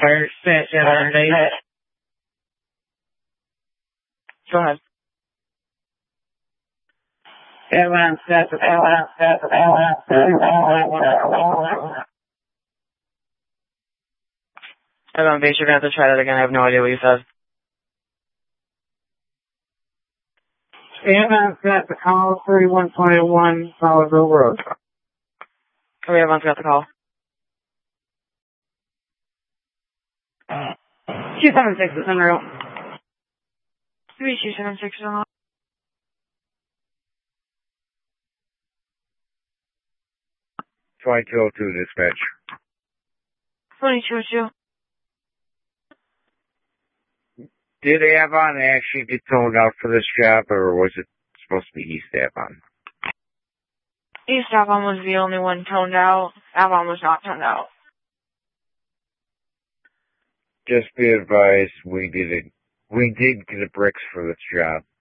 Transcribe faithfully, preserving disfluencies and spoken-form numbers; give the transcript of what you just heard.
Fire station underneath. Go ahead. Evidence that the evidence that the evidence that Evan Base, you're going to have to try that again. I have no idea what you said. Evidence that the call thirty-one twenty-one Solidville Road. Okay, everyone's got the call. two seven six is en route. three two seven six is en route. twenty-two oh two, dispatch. twenty-two oh two. Did Avon actually get toned out for this job, or was it supposed to be East Avon? East Avon was the only one toned out. Avon was not toned out. Just be advised, we did it. We did get the bricks for this job.